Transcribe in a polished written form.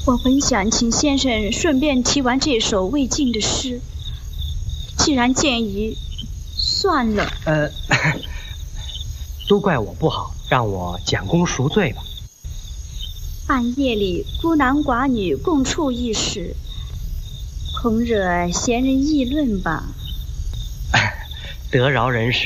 我本想请先生顺便提完这首未尽的诗，既然建议，算了。 都怪我不好，让我讲功赎罪吧。 半夜里孤男寡女共处一室，恐惹闲人议论吧。 得饶人世。